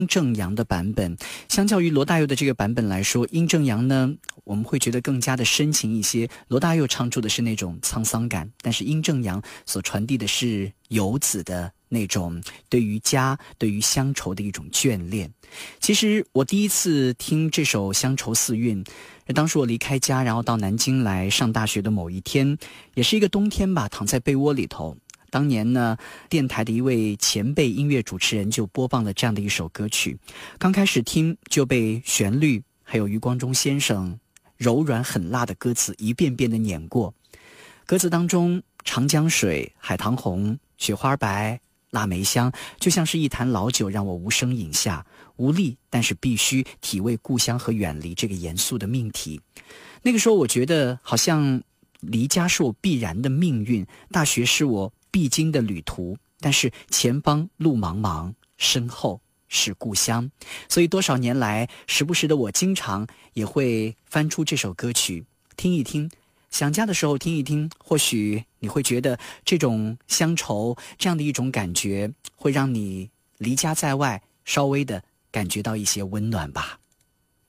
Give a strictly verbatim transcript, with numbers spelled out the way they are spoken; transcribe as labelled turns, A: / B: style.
A: 正阳的版本。相较于罗大佑的这个版本来说，殷正阳呢，我们会觉得更加的深情一些。罗大佑唱出的是那种沧桑感，但是殷正阳所传递的是游子的那种对于家、对于乡愁的一种眷恋。其实我第一次听这首《乡愁四韵》，当时我离开家，然后到南京来上大学的某一天，也是一个冬天吧，躺在被窝里头。当年呢，电台的一位前辈音乐主持人就播放了这样的一首歌曲，刚开始听就被旋律还有余光中先生柔软狠辣的歌词一遍遍的碾过。歌词当中，长江水、海棠红、雪花白、腊梅香，就像是一坛老酒，让我无声饮下，无力但是必须体味故乡和远离这个严肃的命题。那个时候我觉得好像离家是我必然的命运，大学是我必经的旅途，但是前方路茫茫，身后是故乡。所以多少年来，时不时的我经常也会翻出这首歌曲听一听，想家的时候听一听，或许你会觉得这种乡愁，这样的一种感觉，会让你离家在外稍微的感觉到一些温暖吧。